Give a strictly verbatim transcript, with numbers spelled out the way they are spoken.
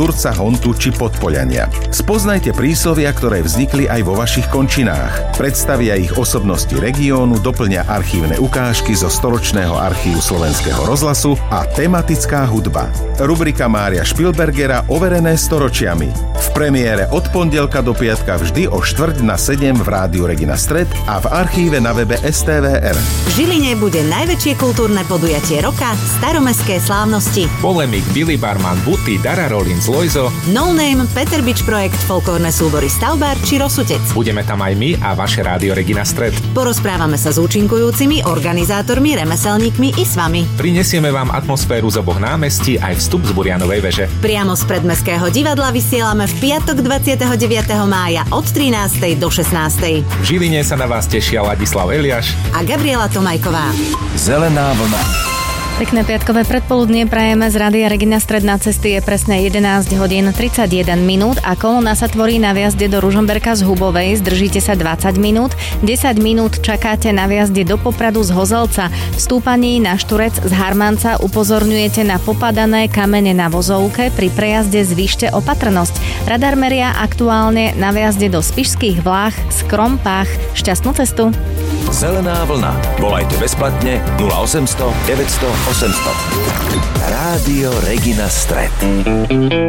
Turca, Hontu či Podpoľania. Spoznajte príslovia, ktoré vznikli aj vo vašich končinách. Predstavia ich osobnosti regiónu, doplňa archívne ukážky zo storočného archívu Slovenského rozhlasu a tematická hudba. Rubrika Mária Špilbergera Overené storočiami. V premiére od pondelka do piatka vždy o štvrť na sedem v rádiu Regina Stred a v archíve na webe es té vé er. V Žiline bude najväčšie kultúrne podujatie roka Staromestské slávnosti. Polemik, Billy Barman, Buty, Dara Rollins, Lojzo, No Name, Peter Bič Projekt, folklórne súbory Stavbár či Rosutec. Budeme tam aj my a vaše rádio Regina Stred. Porozprávame sa s účinkujúcimi, organizátormi, remeselníkmi i s vami. Prinesieme vám atmosféru z oboch námestí aj vstup z Burianovej veže. Priamo z Predmestského divadla vysielame v piatok dvadsiateho deviateho mája od trinástej do šestnástej. V Žiline sa na vás tešia Ladislav Eliáš a Gabriela Tomajková. Zelená vlna. Pekné piatkové predpoludnie prajeme z rádia Regina Stred. Na cesty je presne jedenásť hodín tridsaťjeden minút a kolóna sa tvorí na viazde do Ružomberka z Hubovej. Zdržíte sa dvadsať minút. desať minút čakáte na viazde do Popradu z Hozelca. V stúpaní na Šturec z Harmanca upozorňujete na popadané kamene na vozovke. Pri prejazde zvýšte opatrnosť. Radar meria aktuálne na viazde do Spišských Vlách z Krompách. Šťastnú cestu. Zelená vlna. Volajte bezplatne nula osemsto deväťsto osemsto. Rádio Regina Stred.